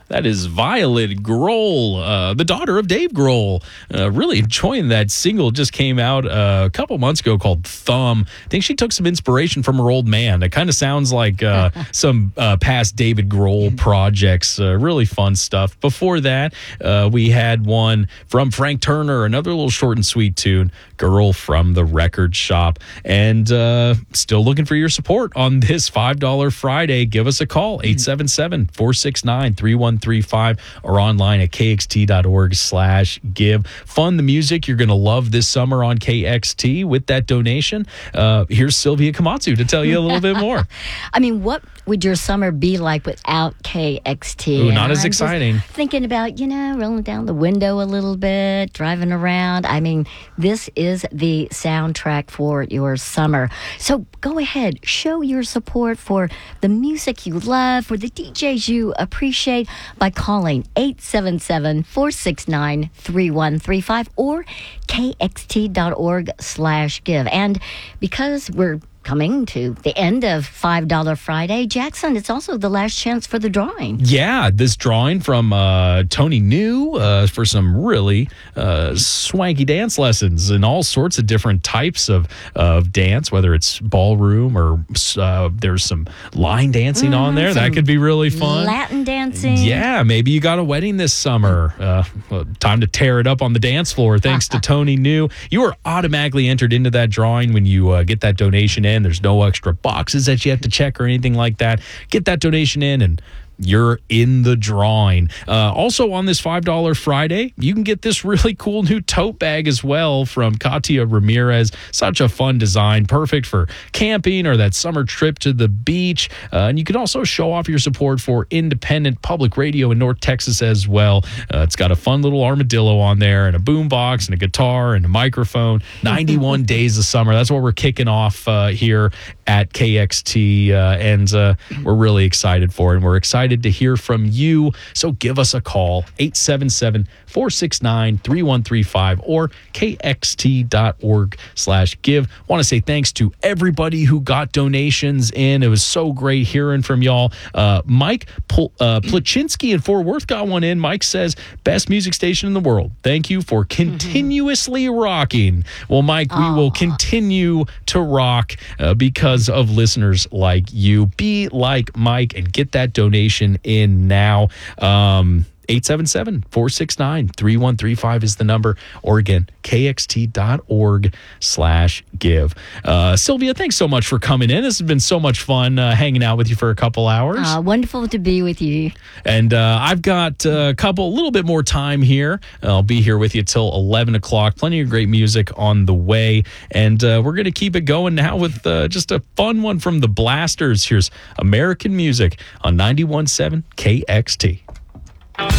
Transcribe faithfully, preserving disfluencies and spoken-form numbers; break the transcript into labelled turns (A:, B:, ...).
A: That is Violet Grohl, uh, the daughter of Dave Grohl. Uh, really enjoying that single. Just came out uh, a couple months ago called Thumb. I think she took some inspiration from her old man. It kind of sounds like uh, some uh, past David Grohl projects. Uh, really fun stuff. Before that, uh, we had one from Frank Turner, another little short and sweet tune, Girl from the Record Shop. And uh, still looking for your support on this five dollar Friday. Give us a call, eight seven seven, four six nine, three one three five, or online at kxt.org slash give. Fund the music you're going to love this summer on K X T with that donation. Uh, here's Sylvia Komatsu to tell you a little bit more.
B: I mean, what would your summer be like without K X T?
A: Ooh, not as
B: I'm
A: exciting.
B: just thinking about, you know, rolling down the window a little bit, driving around. I mean, this is the soundtrack for your summer. So go ahead, show your support for the music you love, for the D Js you appreciate by calling eight seven seven, four six nine, three one three five or kxt.org slash give. And because we're coming to the end of five dollar Friday, Jackson, it's also the last chance for the drawing.
A: Yeah, this drawing from uh, Tony New uh, for some really uh, swanky dance lessons and all sorts of different types of, of dance, whether it's ballroom or uh, there's some line dancing mm-hmm, on there. That could be really fun.
B: Latin dancing.
A: Yeah, maybe you got a wedding this summer. Uh, well, time to tear it up on the dance floor thanks to Tony New. You are automatically entered into that drawing when you uh, get that donation in. There's no extra boxes that you have to check or anything like that. Get that donation in and you're in the drawing. Uh, also on this five dollar Friday, you can get this really cool new tote bag as well from Katia Ramirez. Such a fun design, perfect for camping or that summer trip to the beach. Uh, and you can also show off your support for independent public radio in North Texas as well. Uh, it's got a fun little armadillo on there and a boombox and a guitar and a microphone. ninety-one days of summer. That's what we're kicking off uh, here at K X T. Uh, and uh, we're really excited for it. And we're excited to hear from you. So give us a call, eight seven seven, four six nine, three one three five or kxt.org slash give. Want to say thanks to everybody who got donations in. It was so great hearing from y'all. Uh, Mike Pl- uh, Plachinsky in Fort Worth got one in. Mike says, best music station in the world. Thank you for continuously mm-hmm. rocking. Well, Mike, Aww. we will continue to rock uh, because of listeners like you. Be like Mike and get that donation in now. Um, eight seven seven, four six nine, three one three five is the number. Or again, kxt.org slash give. Uh, Sylvia, thanks so much for coming in. This has been so much fun uh, hanging out with you for a couple hours.
B: Uh, wonderful to be with you.
A: And uh, I've got a couple, a little bit more time here. I'll be here with you till eleven o'clock. Plenty of great music on the way. And uh, we're going to keep it going now with uh, just a fun one from the Blasters. Here's American Music on ninety-one point seven K X T.